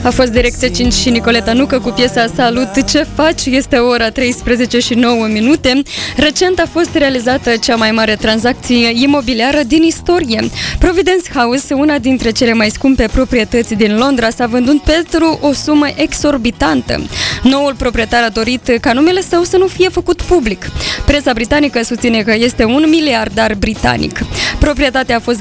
A fost Direcție 5 și Nicoleta Nucă cu piesa Salut, ce faci? Este ora 13 și 9 minute. Recent a fost realizată cea mai mare tranzacție imobiliară din istorie. Providence House, una dintre cele mai scumpe proprietăți din Londra, s-a vândut pentru o sumă exorbitantă. Noul proprietar a dorit ca numele său să nu fie făcut public. Presa britanică susține că este un miliardar britanic. Proprietatea a fost